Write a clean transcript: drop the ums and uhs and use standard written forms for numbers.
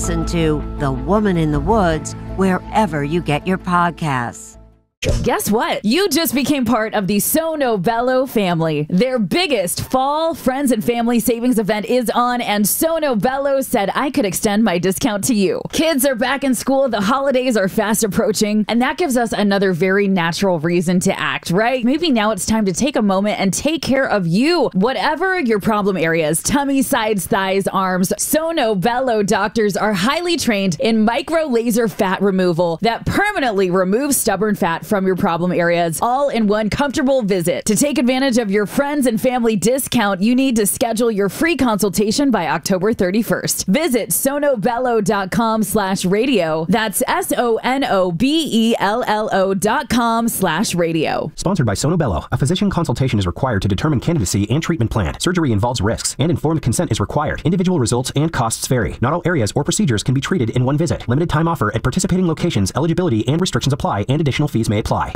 listen to The Woman in the Woods wherever you get your podcasts. Guess what? You just became part of the Sono Bello family. Their biggest fall friends and family savings event is on, and Sono Bello said I could extend my discount to you. Kids are back in school, the holidays are fast approaching, and that gives us another very natural reason to act, right? Maybe now it's time to take a moment and take care of you. Whatever your problem areas, tummy, sides, thighs, arms, Sono Bello doctors are highly trained in micro laser fat removal that permanently removes stubborn fat from your problem areas, all in one comfortable visit. To take advantage of your friends and family discount, you need to schedule your free consultation by October 31st. Visit sonobello.com/radio. That's sonobello.com/radio. Sponsored by Sono Bello. A physician consultation is required to determine candidacy and treatment plan. Surgery involves risks, and informed consent is required. Individual results and costs vary. Not all areas or procedures can be treated in one visit. Limited time offer at participating locations. Eligibility and restrictions apply, and additional fees may apply.